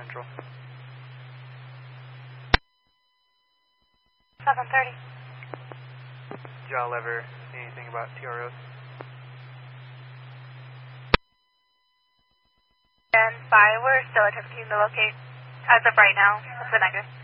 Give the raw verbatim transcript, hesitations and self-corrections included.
Central. seven thirty. Did y'all ever see anything about T R Os? And five, we're still attempting to locate as of right now. That's the negative.